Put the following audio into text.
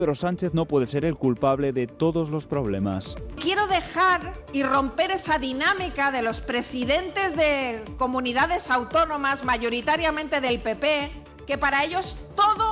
Pedro Sánchez no puede ser el culpable de todos los problemas. Quiero dejar y romper esa dinámica de los presidentes de comunidades autónomas, mayoritariamente del PP, que para ellos todo